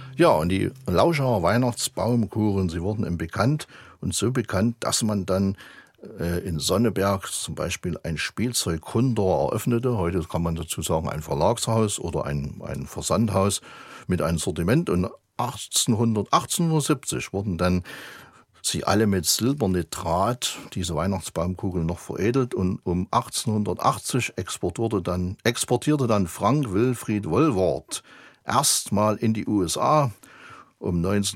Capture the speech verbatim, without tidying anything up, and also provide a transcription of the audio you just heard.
Ja, und die Lauschauer Weihnachtsbaumkuchen, sie wurden eben bekannt und so bekannt, dass man dann äh, in Sonneberg zum Beispiel ein Spielzeugkondor eröffnete. Heute kann man dazu sagen ein Verlagshaus oder ein, ein Versandhaus mit einem Sortiment. Und achtzehnhundert, achtzehnhundertsiebzig wurden dann sie alle mit Silbernitrat, diese Weihnachtsbaumkugeln, noch veredelt, und um achtzehnhundertachtzig exportierte dann, exportierte dann Frank Wilfried Wohlwort erstmal in die U S A. Um neunzehn